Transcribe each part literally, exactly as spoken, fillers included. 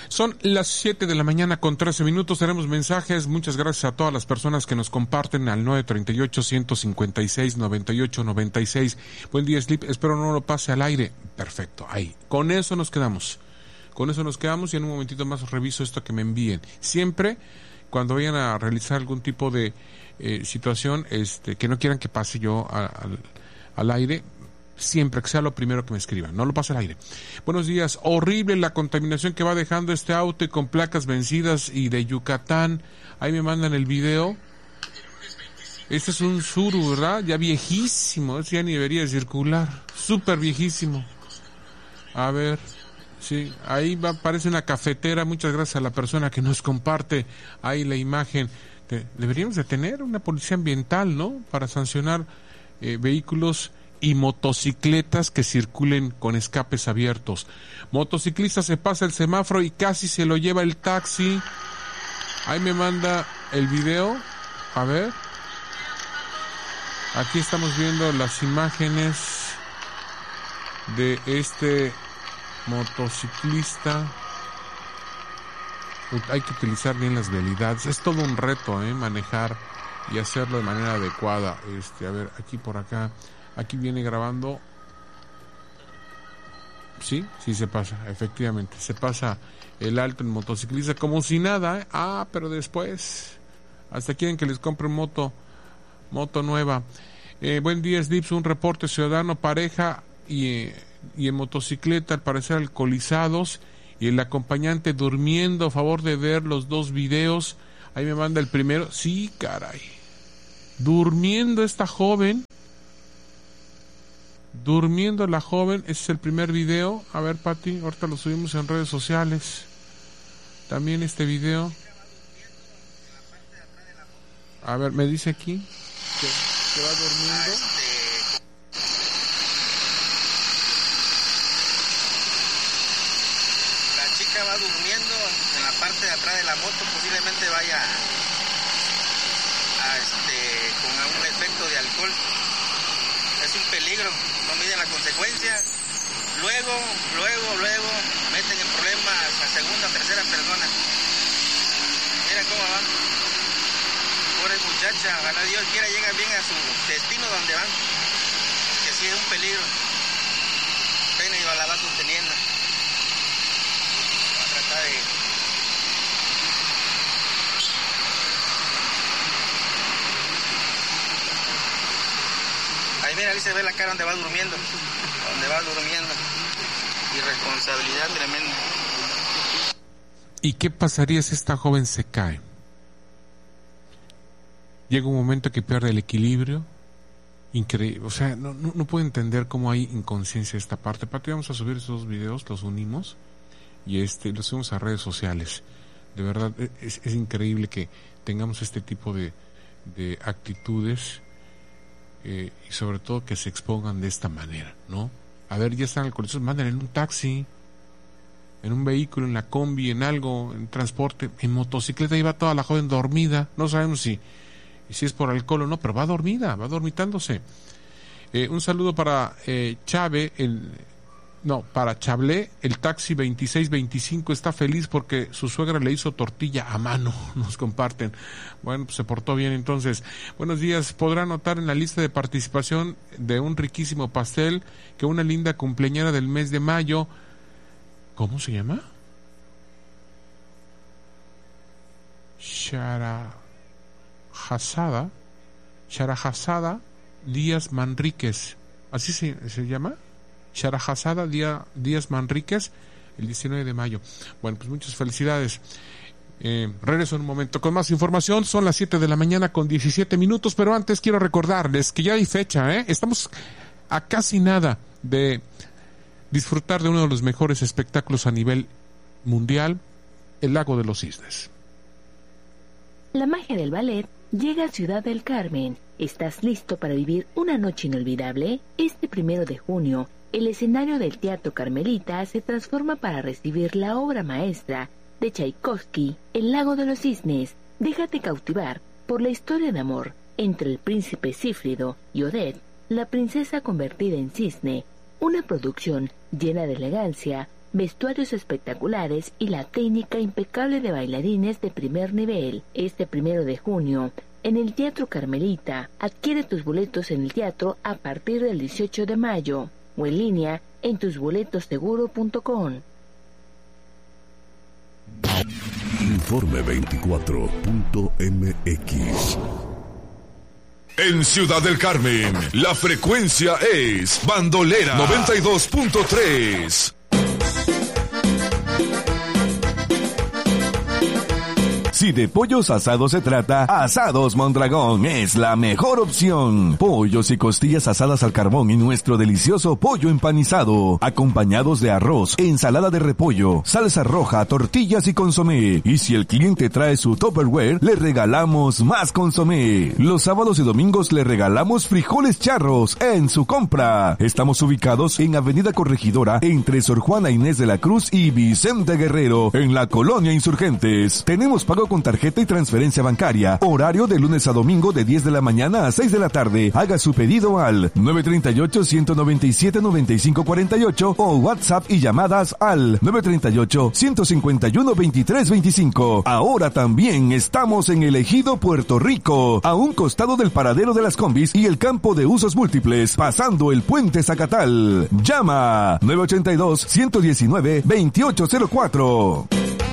Son las siete de la mañana con trece minutos, tenemos mensajes. Muchas gracias a todas las personas que nos comparten al nueve treinta y ocho, ciento cincuenta y seis, noventa y ocho noventa y seis. Buen día, Slip, espero no lo pase al aire. Perfecto, ahí. Con eso nos quedamos. Con eso nos quedamos y en un momentito más reviso esto que me envíen. Siempre, cuando vayan a realizar algún tipo de eh, situación este, que no quieran que pase yo a, al, al aire, siempre que sea lo primero que me escriban, no lo pase al aire. Buenos días, horrible la contaminación que va dejando este auto y con placas vencidas y de Yucatán. Ahí me mandan el video. Este es un Tsuru, ¿verdad? Ya viejísimo, ese ya ni debería circular, súper viejísimo. A ver, sí, ahí va, parece una cafetera. Muchas gracias a la persona que nos comparte ahí la imagen. De, deberíamos de tener una policía ambiental, ¿no? Para sancionar eh, vehículos y motocicletas que circulen con escapes abiertos. Motociclista se pasa el semáforo y casi se lo lleva el taxi. Ahí me manda el video. A ver. Aquí estamos viendo las imágenes de este motociclista. Hay que utilizar bien las vialidades. Es todo un reto, ¿eh? Manejar y hacerlo de manera adecuada. Este, a ver, aquí por acá. Aquí viene grabando. Sí, sí se pasa, efectivamente. Se pasa el alto en motociclista como si nada, ¿eh? Ah, pero después hasta quieren que les compre moto moto nueva. Eh, buen día, Slips. Un reporte ciudadano, pareja y, eh, y en motocicleta al parecer alcoholizados y el acompañante durmiendo. A favor de ver los dos videos. Ahí me manda el primero. Sí, caray. Durmiendo esta joven. Durmiendo la joven, ese es el primer video. A ver, Pati, ahorita lo subimos en redes sociales. También este video. A ver, me dice aquí que, que va durmiendo. La chica va durmiendo en la parte de atrás de la moto, posiblemente vaya a este con algún efecto de alcohol. Es un peligro, no miden las consecuencias. Luego, luego, luego meten en problemas a segunda, tercera persona. Mira cómo van. Pobre muchacha, ojalá Dios quiera llegar bien a su destino donde van. Que sí es un peligro. Pena y la va sosteniendo. Va a tratar de... Ahí mira, ahí se ve la cara donde va durmiendo, donde va durmiendo. Irresponsabilidad tremenda. ¿Y qué pasaría si esta joven se cae? Llega un momento que pierde el equilibrio. Increíble, o sea, no, no, no puedo entender cómo hay inconsciencia de esta parte. Pati, vamos a subir esos videos, los unimos y este los subimos a redes sociales. De verdad, es, es increíble que tengamos este tipo de, de actitudes. Eh, y sobre todo que se expongan de esta manera, ¿no? A ver, ya están alcoholizados, manden en un taxi, en un vehículo, en la combi, en algo, en transporte, en motocicleta. Ahí va toda la joven dormida. No sabemos si, si es por alcohol o no, pero va dormida, va dormitándose. Eh, un saludo para eh, Chave, el, no, para Chablé, el taxi veintiséis veinticinco está feliz porque su suegra le hizo tortilla a mano, nos comparten. Bueno, pues se portó bien entonces. Buenos días, podrá anotar en la lista de participación de un riquísimo pastel que una linda cumpleañera del mes de mayo, ¿cómo se llama? Sharahazada, Sharahazada Díaz Manríquez, ¿así se, se llama? Sharahazada Díaz Manríquez, el diecinueve de mayo. Bueno, pues muchas felicidades. Eh, regreso en un momento con más información. Son las siete de la mañana con diecisiete minutos, pero antes quiero recordarles que ya hay fecha, ¿eh? Estamos a casi nada de disfrutar de uno de los mejores espectáculos a nivel mundial, el Lago de los Cisnes. La magia del ballet llega a Ciudad del Carmen. ¿Estás listo para vivir una noche inolvidable? Este primero de junio, el escenario del Teatro Carmelita se transforma para recibir la obra maestra de Tchaikovsky, El Lago de los Cisnes. Déjate cautivar por la historia de amor entre el príncipe Cífrido y Odette, la princesa convertida en cisne, una producción llena de elegancia, vestuarios espectaculares y la técnica impecable de bailarines de primer nivel. Este primero de junio, en el Teatro Carmelita, adquiere tus boletos en el teatro a partir del dieciocho de mayo o en línea en tus boletos seguro punto com. Informe veinticuatro punto m x. En Ciudad del Carmen, la frecuencia es Bandolera noventa y dos punto tres. Si de pollos asados se trata, Asados Mondragón es la mejor opción. Pollos y costillas asadas al carbón y nuestro delicioso pollo empanizado, acompañados de arroz, ensalada de repollo, salsa roja, tortillas y consomé. Y si el cliente trae su Tupperware, le regalamos más consomé. Los sábados y domingos le regalamos frijoles charros en su compra. Estamos ubicados en Avenida Corregidora, entre Sor Juana Inés de la Cruz y Vicente Guerrero, en la Colonia Insurgentes. Tenemos pago con tarjeta y transferencia bancaria. Horario de lunes a domingo de diez de la mañana a seis de la tarde. Haga su pedido al nueve tres ocho, uno nueve siete, nueve cinco cuatro ocho o WhatsApp y llamadas al nueve tres ocho, uno cinco uno, dos tres dos cinco. Ahora también estamos en el Ejido Puerto Rico, a un costado del paradero de las combis y el campo de usos múltiples, pasando el puente Zacatal. Llama nueve ocho dos, uno uno nueve, dos ocho cero cuatro.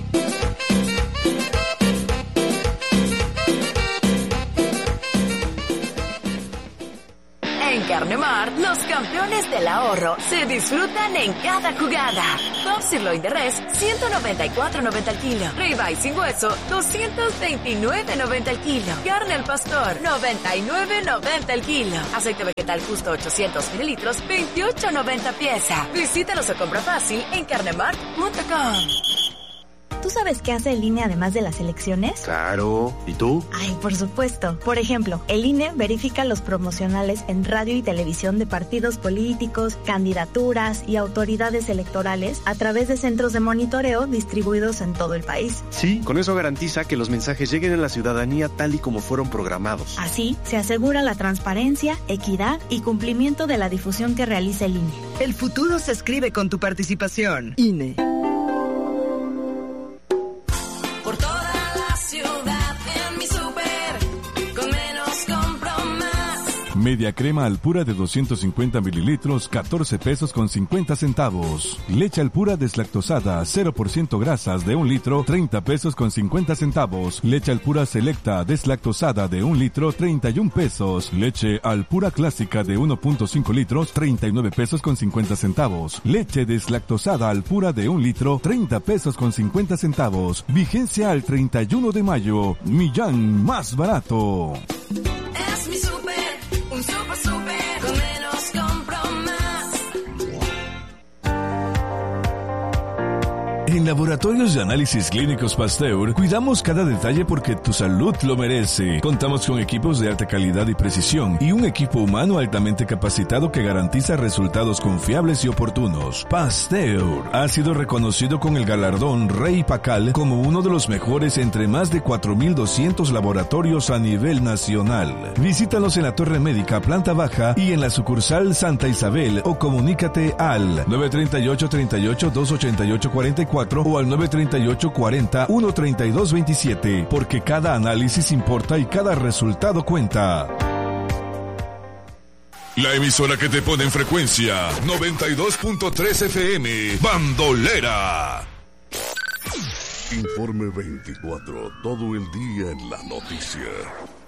Carnemart, los campeones del ahorro se disfrutan en cada jugada. Top Sirloin de Res, ciento noventa y cuatro noventa el kilo. Ribeye sin hueso, doscientos veintinueve noventa el kilo. Carne al pastor, noventa y nueve noventa el kilo. Aceite vegetal justo ochocientos mililitros, veintiocho noventa pieza. Visítalos o compra fácil en carnemart punto com. ¿Tú sabes qué hace el I N E además de las elecciones? Claro. ¿Y tú? Ay, por supuesto. Por ejemplo, el I N E verifica los promocionales en radio y televisión de partidos políticos, candidaturas y autoridades electorales a través de centros de monitoreo distribuidos en todo el país. Sí, con eso garantiza que los mensajes lleguen a la ciudadanía tal y como fueron programados. Así, se asegura la transparencia, equidad y cumplimiento de la difusión que realiza el I N E. El futuro se escribe con tu participación. I N E. Por toda la ciudad en mi súper, con menos compro más. Media crema Alpura de doscientos cincuenta mililitros, catorce pesos con cincuenta centavos. Leche Alpura deslactosada, cero por ciento grasas de un litro, treinta pesos con cincuenta centavos. Leche Alpura Selecta deslactosada de un litro, treinta y un pesos. Leche Alpura Clásica de uno punto cinco litros, treinta y nueve pesos con cincuenta centavos. Leche deslactosada Alpura de un litro, treinta pesos con cincuenta centavos. Vigencia al treinta y uno de mayo. Millán más barato. Es mi súper, un súper súper, con menos compro más. En Laboratorios de Análisis Clínicos Pasteur, cuidamos cada detalle porque tu salud lo merece. Contamos con equipos de alta calidad y precisión y un equipo humano altamente capacitado que garantiza resultados confiables y oportunos. Pasteur ha sido reconocido con el galardón Rey Pacal como uno de los mejores entre más de cuatro mil doscientos laboratorios a nivel nacional. Visítanos en la Torre Médica, planta baja y en la sucursal Santa Isabel o comunícate al nueve tres ocho, tres ocho, dos ocho ocho cuatro cuatro o al nueve tres ocho, cuarenta, uno treinta y dos veintisiete, porque cada análisis importa y cada resultado cuenta. La emisora que te pone en frecuencia noventa y dos punto tres F M, Bandolera. Informe veinticuatro, todo el día en la noticia.